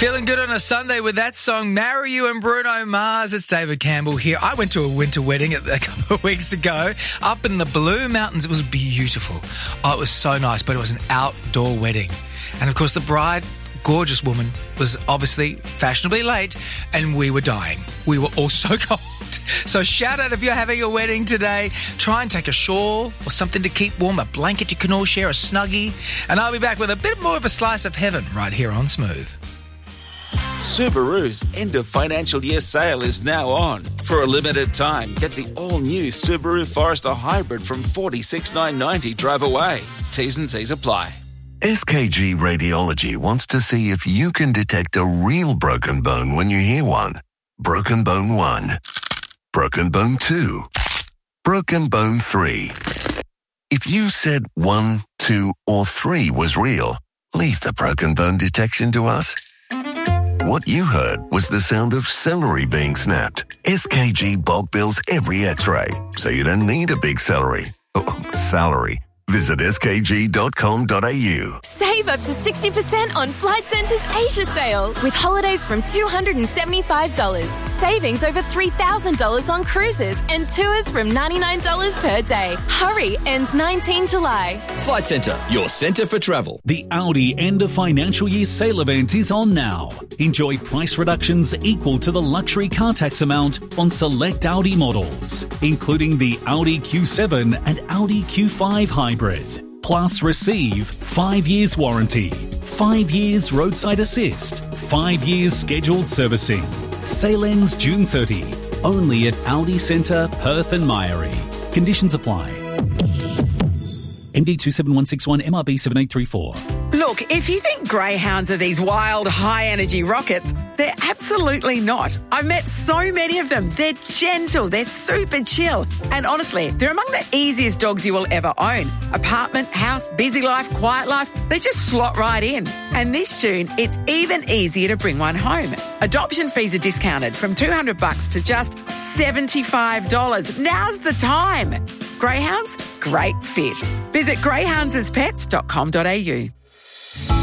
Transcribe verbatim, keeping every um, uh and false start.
Feeling good on a Sunday with that song, Marry You and Bruno Mars. It's David Campbell here. I went to a winter wedding a couple of weeks ago up in the Blue Mountains. It was beautiful. Oh, it was so nice, but it was an outdoor wedding. And, of course, the bride, gorgeous woman, was obviously fashionably late, and we were dying. We were all so cold. So shout out if you're having a wedding today. Try and take a shawl or something to keep warm, a blanket you can all share, a Snuggie. And I'll be back with a bit more of a slice of heaven right here on Smooth. Subaru's end of financial year sale is now on. For a limited time, get the all-new Subaru Forester Hybrid from forty-six thousand nine hundred ninety drive away. T's and C's apply. S K G Radiology wants to see if you can detect a real broken bone when you hear one. Broken bone one. Broken bone two. Broken bone three. If you said one, two, or three was real, leave the broken bone detection to us. What you heard was the sound of celery being snapped. S K G bulk bills every x-ray, so you don't need a big celery. Oh, salary. Visit s k g dot com dot a u. Save up to sixty percent on Flight Centre's Asia sale with holidays from two hundred seventy-five dollars. Savings over three thousand dollars on cruises and tours from ninety-nine dollars per day. Hurry, ends nineteenth July. Flight Centre, your centre for travel. The Audi end of financial year sale event is on now. Enjoy price reductions equal to the luxury car tax amount on select Audi models, including the Audi Q seven and Audi Q five Hybrid. Plus receive five years warranty, five years roadside assist, five years scheduled servicing. Sale ends June thirtieth. Only at Audi Centre, Perth and Myery. Conditions apply. M D two seven one six one, M R B seven eight three four. Look, if you think greyhounds are these wild, high-energy rockets, they're absolutely not. I've met so many of them. They're gentle, they're super chill, and honestly, they're among the easiest dogs you will ever own. Apartment, house, busy life, quiet life, they just slot right in. And this June, it's even easier to bring one home. Adoption fees are discounted from two hundred bucks to just seventy-five dollars. Now's the time. Greyhounds, great fit. Visit greyhounds as pets dot com dot a u.